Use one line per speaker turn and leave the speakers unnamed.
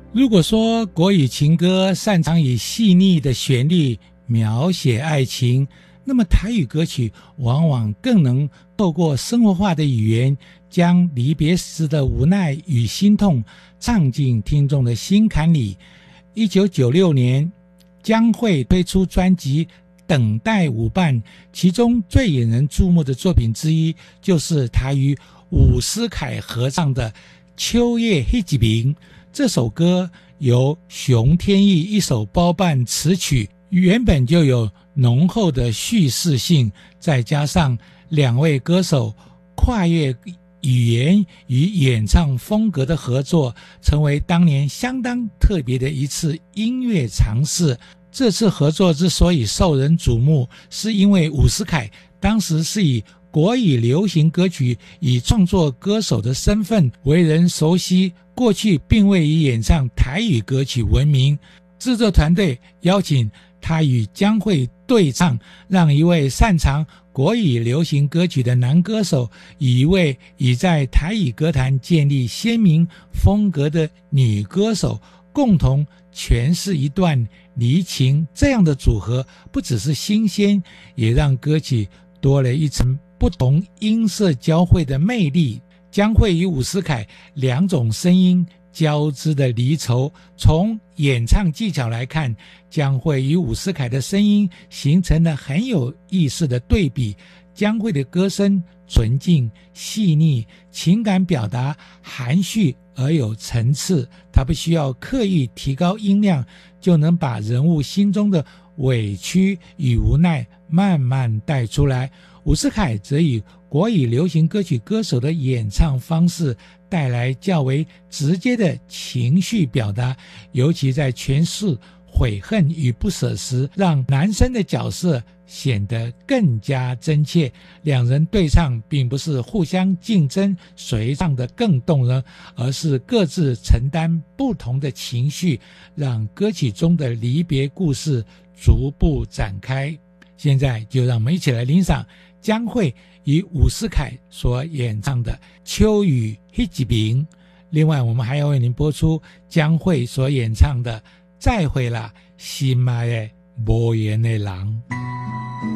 如果说国语情歌擅长以细腻的旋律描写爱情，那么台语歌曲往往更能透过生活化的语言，将离别时的无奈与心痛唱进听众的心坎里。1996年，江蕙推出专辑《等待舞伴》，其中最引人注目的作品之一，就是台语伍思凯合唱的《秋夜迄一暝》。这首歌由熊天翼一手包办词曲，原本就有浓厚的叙事性，再加上两位歌手跨越语言与演唱风格的合作，成为当年相当特别的一次音乐尝试。这次合作之所以受人瞩目，是因为伍思凯当时是以国语流行歌曲以创作歌手的身份为人熟悉，过去并未以演唱台语歌曲闻名。制作团队邀请他与江蕙对唱，让一位擅长国语流行歌曲的男歌手与一位已在台语歌坛建立鲜明风格的女歌手共同诠释一段离情。这样的组合不只是新鲜，也让歌曲多了一层不同音色交汇的魅力。江蕙与伍思凯两种声音交织的离愁，从演唱技巧来看，江蕙与伍思凯的声音形成了很有意思的对比。江蕙的歌声纯净细腻，情感表达含蓄而有层次，她不需要刻意提高音量，就能把人物心中的委屈与无奈慢慢带出来。伍思凯则以国语流行歌曲歌手的演唱方式带来较为直接的情绪表达，尤其在诠释悔恨与不舍时，让男生的角色显得更加真切。两人对唱并不是互相竞争谁唱得更动人，而是各自承担不同的情绪，让歌曲中的离别故事逐步展开。现在就让我们一起来欣赏江蕙与伍思凯所演唱的《秋雨迄一暝》。另外我们还要为您播出江蕙所演唱的《再会啦，心爱的无缘的人》。